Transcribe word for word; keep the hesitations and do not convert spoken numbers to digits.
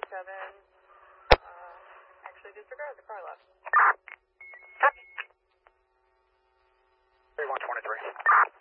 seven, uh, actually disregard the car left. three one twenty-three.